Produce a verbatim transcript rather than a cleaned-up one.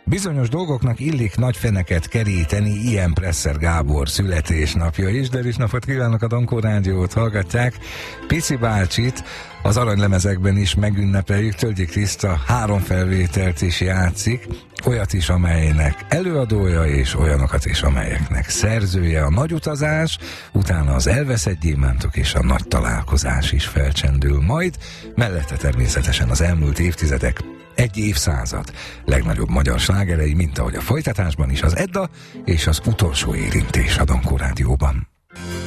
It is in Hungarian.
Bizonyos dolgoknak illik nagy feneket keríteni, ilyen Presser Gábor születésnapja is, de is napot kívánok, a Dankó Rádiót hallgatják. Pici bácsit az aranylemezekben is megünnepeljük, Tölgyi Kriszta három felvételt is játszik, olyat is, amelynek előadója, és olyanokat is, amelyeknek szerzője. A Nagy utazás, utána az Elveszett gyémántok és a Nagy találkozás is felcsendül majd, mellette természetesen az elmúlt évtizedek, egy évszázad legnagyobb magyar slágerei, mint ahogy a folytatásban is az Edda és az Utolsó érintés a Dankó Rádióban.